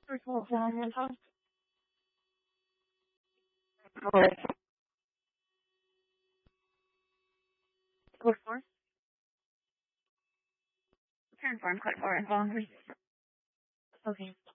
First of all, can I have a What for? Turn farm, cut for and long. Okay.